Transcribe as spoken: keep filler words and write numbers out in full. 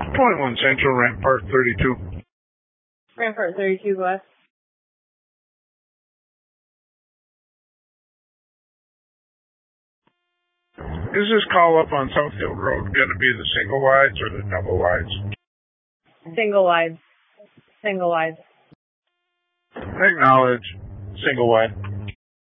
twenty-one Central, Rampart thirty-two. Rampart thirty-two, go ahead. Is this call up on Southfield Road going to be the single wides or the double wides? Single wides. Single wides. Acknowledge. Single wide.